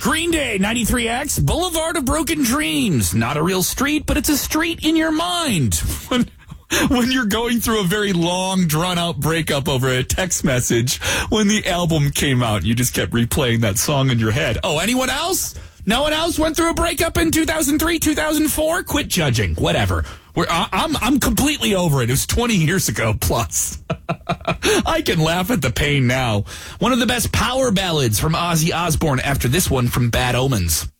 Green Day, 93X, Boulevard of Broken Dreams. Not a real street, but it's a street in your mind. When you're going through a very long, drawn-out breakup over a text message, when the album came out, you just kept replaying that song in your head. Oh, anyone else? No one else went through a breakup in 2003, 2004? Quit judging. Whatever. I'm completely over it. It was 20 years ago plus. I can laugh at the pain now. One of the best power ballads from Ozzy Osbourne after this one from Bad Omens.